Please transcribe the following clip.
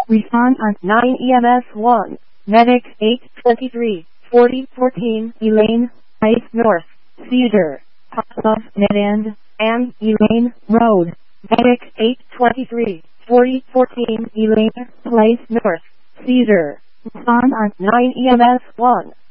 Respond on 9 EMS 1. Medic 823, 4014, Elaine, Ice North, Cedar, Poplar, Mid-End, and Elaine Road. Medic 823, 4014, Elaine Place North, Cedar. Respond on 9 EMS 1.